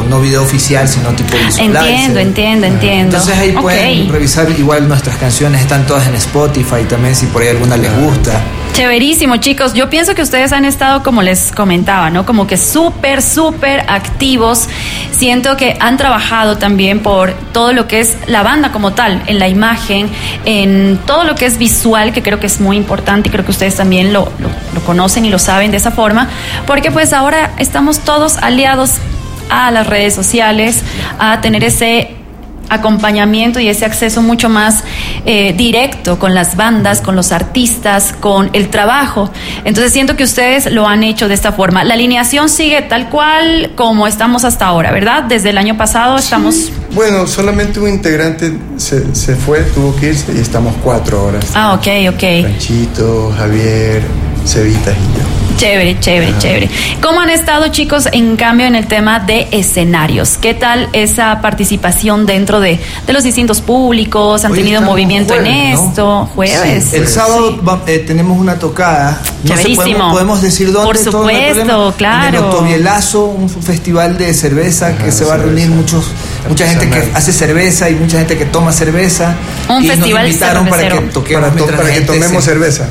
no video oficial, sino tipo visual. Entiendo. Entonces ahí pueden revisar igual nuestras canciones, están todas en Spotify también, si por ahí alguna les gusta. Chéverísimo, chicos. Yo pienso que ustedes han estado, como les comentaba, ¿no? Como que súper activos. Siento que han trabajado también por todo lo que es la banda como tal, en la imagen, en todo lo que es visual, que creo que es muy importante y creo que ustedes también lo conocen y lo saben de esa forma, porque pues ahora estamos todos aliados a las redes sociales, a tener ese acompañamiento y ese acceso mucho más directo con las bandas, con los artistas, con el trabajo. Entonces siento que ustedes lo han hecho de esta forma. La alineación sigue tal cual como estamos hasta ahora, ¿verdad? Desde el año pasado estamos... Sí. Bueno, solamente un integrante se fue, tuvo que irse y estamos 4 horas. Ok. Franchito, Javier, Cevitas y yo. Chévere. ¿Cómo han estado, chicos, en cambio en el tema de escenarios? ¿Qué tal esa participación dentro de los distintos públicos? ¿Han tenido movimiento jueves, en esto? ¿No? Jueves. Sí, el sábado tenemos una tocada. No sé, podemos decir dónde. Por supuesto, claro. En el Octobielazo, un festival de cerveza que se va a reunir mucha gente que hace cerveza y mucha gente que toma cerveza. Un festival nos invitaron para que toquemos, para que tomemos cerveza.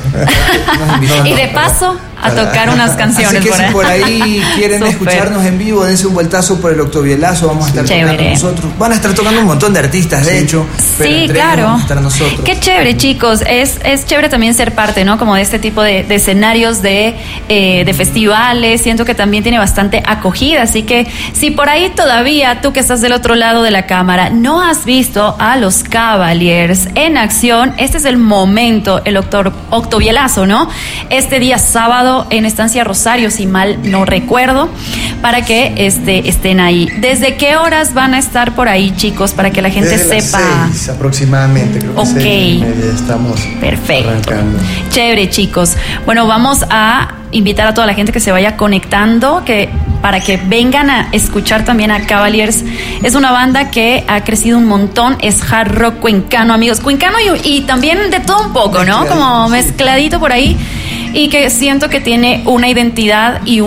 Y de paso a tocar unas canciones. Así que si por ahí quieren escucharnos en vivo, dense un vueltazo por el Octobielazo, vamos a estar tocando nosotros. Van a estar tocando un montón de artistas, de hecho. Sí, claro. Vamos a estar nosotros. Qué chévere, chicos. Es chévere también ser parte, ¿no? Como de este tipo de escenarios, de festivales. Siento que también tiene bastante acogida. Así que si por ahí todavía tú que estás del otro lado de la cámara no has visto a los Cavaliers en acción, este es el momento, el Octobielazo, ¿no? Este día sábado en Estancia Rosario, si mal no recuerdo, para que estén ahí. ¿Desde qué horas van a estar por ahí, chicos, para que la gente desde sepa? Las 6 aproximadamente, creo que 6:30 estamos arrancando. Chévere, chicos. Bueno, vamos a invitar a toda la gente que se vaya conectando, para que vengan a escuchar también a Cavaliers. Es una banda que ha crecido un montón, es hard rock cuencano, amigos. Cuencano y también de todo un poco, ¿no? Como mezcladito por ahí. Y que siento que tiene una identidad y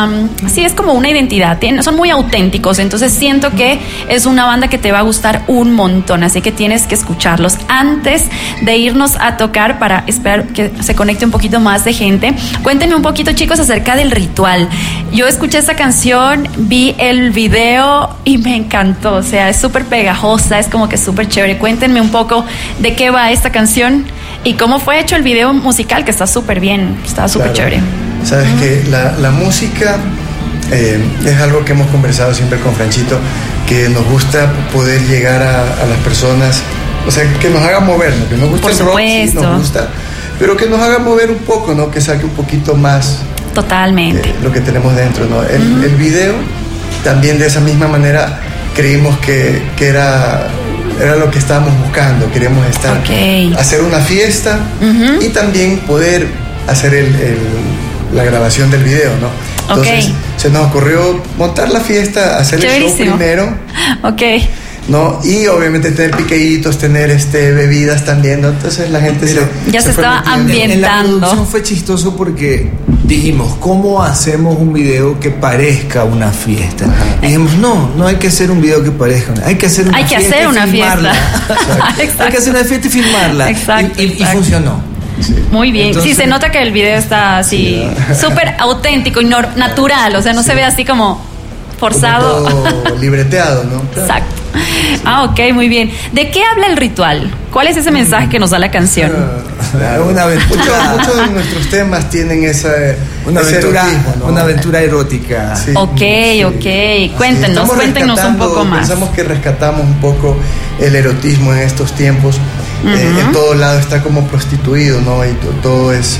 es como una identidad, son muy auténticos, entonces siento que es una banda que te va a gustar un montón, así que tienes que escucharlos antes de irnos a tocar para esperar que se conecte un poquito más de gente. Cuéntenme un poquito, chicos, acerca del ritual. Yo escuché esta canción, vi el video y me encantó, o sea, es súper pegajosa, es como que súper chévere. Cuéntenme un poco de qué va esta canción y cómo fue hecho el video musical, que está súper bien, está súper chévere. Sabes que la música es algo que hemos conversado siempre con Franchito, que nos gusta poder llegar a las personas, o sea, que nos haga movernos, que nos gusta el rock, sí, nos gusta, pero que nos haga mover un poco, ¿no? Que saque un poquito más. Totalmente. Lo que tenemos dentro, ¿no? El video, también de esa misma manera, creímos que era lo que estábamos buscando. Queríamos hacer una fiesta y también poder hacer la grabación del video, ¿no? Entonces se nos ocurrió montar la fiesta, hacer el show primero, ¿no? Y obviamente tener piqueitos, tener bebidas también, ¿no? Entonces la gente ya se estaba ambientando. En la producción fue chistoso porque dijimos, ¿cómo hacemos un video que parezca una fiesta? Y dijimos, no hay que hacer un video que parezca hay que hacer una fiesta y filmarla. Hay que hacer una fiesta y filmarla. Y funcionó. Sí. Muy bien. Entonces, sí, se nota que el video está así súper auténtico y natural, o sea, no se ve así como forzado. Como todo libreteado, ¿no? Claro. Exacto. Ok, muy bien. ¿De qué habla el ritual? ¿Cuál es ese mensaje que nos da la canción? Muchos de nuestros temas tienen una aventura erótica. Sí, Cuéntenos un poco más. Pensamos que rescatamos un poco el erotismo en estos tiempos. En todo lado está como prostituido, ¿no? Y todo es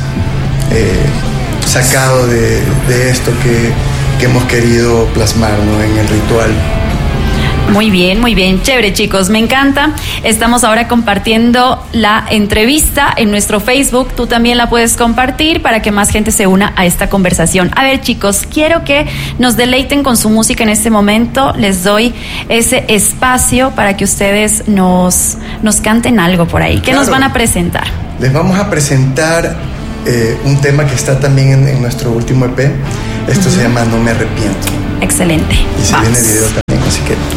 sacado de esto que hemos querido plasmar, ¿no? En el ritual. Muy bien, chévere, chicos, me encanta. Estamos ahora compartiendo la entrevista en nuestro Facebook. Tú también la puedes compartir para que más gente se una a esta conversación. A ver, chicos, quiero que nos deleiten con su música en este momento. Les doy ese espacio para que ustedes nos canten algo por ahí. ¿Qué nos van a presentar? Les vamos a presentar un tema que está también en nuestro último EP. Esto se llama No Me Arrepiento. Excelente. Y se viene el video también. así que